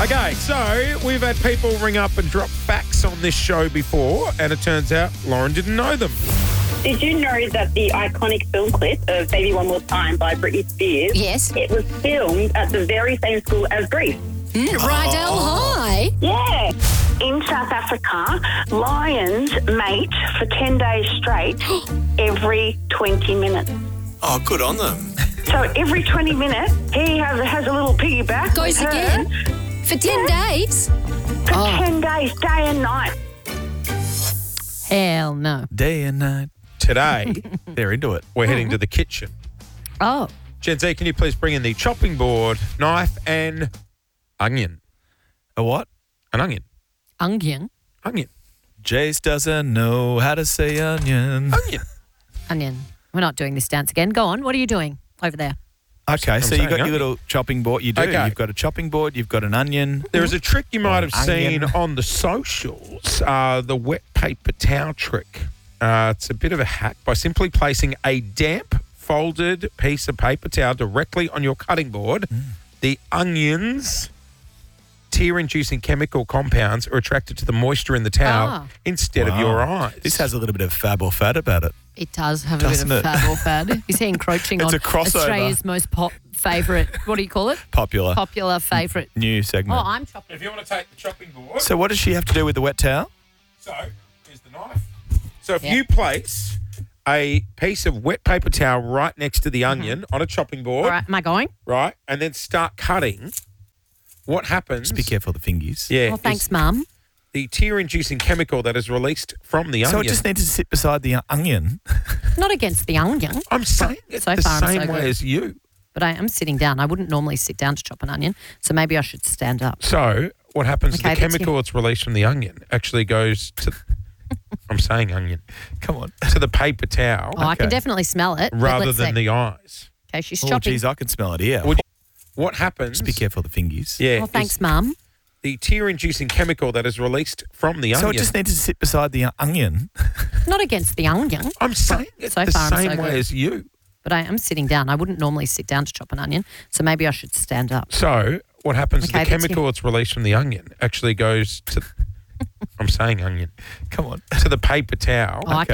Okay, so we've had people ring up and drop facts on this show before, and it turns out Lauren didn't know them. Did you know that the iconic film clip of Baby One More Time by Britney Spears, Yes. it was filmed at the very same school as Grease? Rydell High. Yeah. In South Africa, lions mate for 10 days straight every 20 minutes. Oh, good on them. So every 20 minutes, he has a little piggyback. Goes with her again? For 10 days? For 10 days, day and night. Hell no. Day and night. Today, They're into it. we're heading to the kitchen. Oh. Gen Z, can you please bring in the chopping board, knife, and onion? A what? An onion. Onion. Onion. Jace doesn't know how to say onion. Onion. Onion. We're not doing this dance again. Go on. What are you doing over there? Okay, I'm so you saying got your onion. little chopping board. You do. Okay. You've got a chopping board. You've got an onion. There is a trick you might have Onion. seen on the socials, the wet paper towel trick. It's a bit of a hack by simply placing a damp, folded piece of paper towel directly on your cutting board. The onions' tear-inducing chemical compounds are attracted to the moisture in the towel Ah. instead of Wow. your eyes. This has a little bit of fab or fad about it. It does have Doesn't a bit of it? fad or fad. Is he encroaching It's on a crossover. Australia's most favourite, what do you call it? Popular. Popular favourite. New segment. Oh, I'm chopping. If you want to take the chopping board, So what does she have to do with the wet towel? so here's the knife. So if Yeah. you place a piece of wet paper towel right next to the onion on a chopping board, All right, am I going? right, and then start cutting, what happens? Just be careful of the fingies. Yeah. Well, thanks, is Mum. the tear-inducing chemical that is released from the So onion. it just needs to sit beside the onion. Not against the onion, I'm saying it's So the far, I'm same so way good. as you. but I am sitting down. I wouldn't normally sit down to chop an onion, so maybe I should stand up. So what happens is Okay, the that's chemical that's released from the onion actually goes to, I'm saying onion, Come on. to the paper towel Oh, I can Okay. definitely smell it. but rather let's than see. the eyes. Okay, she's Oh, chopping. geez, I can smell it here. Would- What happens? Just be careful of the fingies. Yeah. Well, thanks, is Mum. the tear-inducing chemical that is released from the So onion. it just needs to sit beside the onion. Not against the onion, I'm saying it's So the far, I'm same so way good. as you. but I am sitting down. I wouldn't normally sit down to chop an onion, so maybe I should stand up. So what happens is Okay, the that's chemical that's released from the onion actually goes to, I'm saying onion, Come on. to the paper towel Oh, I can